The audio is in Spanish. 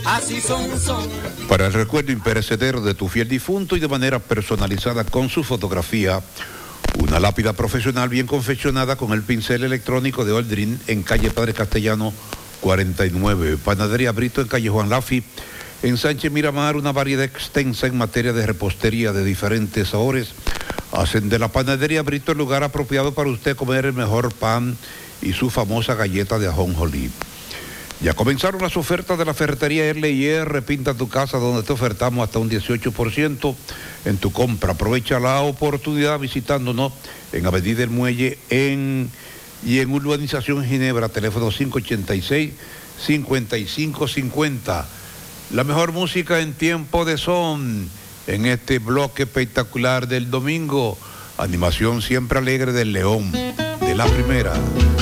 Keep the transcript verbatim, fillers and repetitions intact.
Así son, son. Para el recuerdo imperecedero de tu fiel difunto y de manera personalizada con su fotografía, una lápida profesional bien confeccionada con el pincel electrónico de Aldrin en calle Padre Castellano cuarenta y nueve. Panadería Brito en calle Juan Lafi. En Sánchez Miramar, una variedad extensa en materia de repostería de diferentes sabores. Hacen de la Panadería Brito el lugar apropiado para usted comer el mejor pan y su famosa galleta de ajonjolí. Ya comenzaron las ofertas de la ferretería R y R. Pinta tu casa, donde te ofertamos hasta un dieciocho por ciento en tu compra. Aprovecha la oportunidad visitándonos en Avenida El Muelle en, y en Urbanización Ginebra, teléfono cinco ochenta y seis, cincuenta y cinco cincuenta. La mejor música en tiempo de son, en este bloque espectacular del domingo. Animación siempre alegre del León, de la primera.